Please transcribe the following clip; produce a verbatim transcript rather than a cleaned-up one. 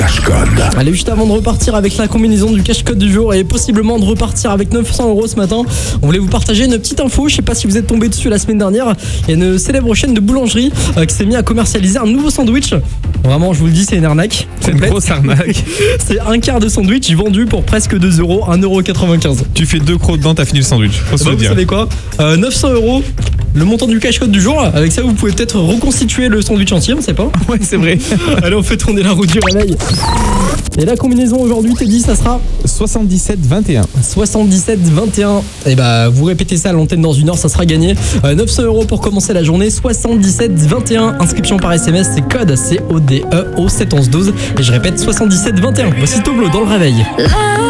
cash-code. Allez, juste avant de repartir avec la combinaison du cash-code du jour et possiblement de repartir avec neuf cents euros ce matin, on voulait vous partager une petite info. Je sais pas si vous êtes tombé dessus la semaine dernière. Il y a une célèbre chaîne de boulangerie euh, qui s'est mis à commercialiser un nouveau sandwich. Vraiment, je vous le dis, c'est une arnaque. C'est une grosse arnaque. C'est un quart de sandwich vendu pour presque deux euros, un euro quatre-vingt-quinze. Tu fais deux crocs dedans, t'as fini le sandwich. Faut se Bah, le vous dire. savez quoi, euh, neuf cents euros, le montant du cash code du jour. Avec ça, vous pouvez peut-être reconstituer le sandwich entier, on sait pas. Ouais, c'est vrai. Allez, on fait tourner la roue du réveil. Et la combinaison aujourd'hui, Teddy, ça sera soixante-dix-sept vingt et un. soixante-dix-sept vingt et un. Et bah, vous répétez ça à l'antenne dans une heure, ça sera gagné. Euh, neuf cents euros pour commencer la journée. soixante-dix-sept vingt et un. Inscription par S M S, c'est code C O D E au sept onze douze. Et je répète, soixante-dix-sept vingt et un. Voici Toblo dans le réveil.